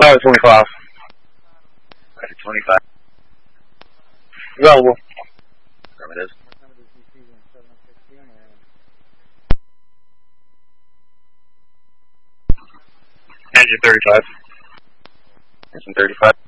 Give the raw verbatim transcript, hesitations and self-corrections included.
Pilot twenty-five. Roger, twenty-five. Available. Affirmative. Engine thirty-five. Engine thirty-five.